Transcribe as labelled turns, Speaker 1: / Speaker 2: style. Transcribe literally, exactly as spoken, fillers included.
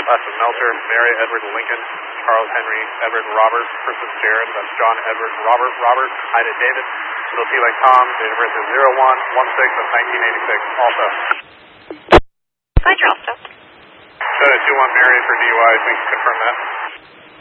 Speaker 1: Last is Melcher, Mary Edward Lincoln, Charles Henry Edward Robert, first is Jared, that's John Edward Robert Robert, Ida David, Little T like Tom, date of birth is zero one one six of nineteen eighty-six, also.
Speaker 2: Hi, Charleston.
Speaker 1: seven two one Mary for D U I, please confirm that.